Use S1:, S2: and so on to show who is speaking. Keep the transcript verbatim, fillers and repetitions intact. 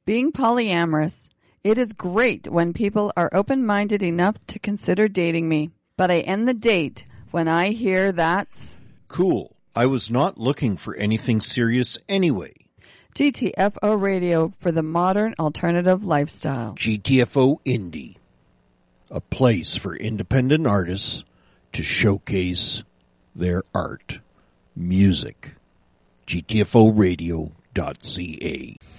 S1: being polyamorous. It is great when people are open-minded enough to consider dating me. But I end the date when I hear that's...
S2: Cool. I was not looking for anything serious anyway.
S1: G T F O Radio for the modern alternative lifestyle.
S2: G T F O Indie. A place for independent artists to showcase their art. Music. G T F O radio dot C A.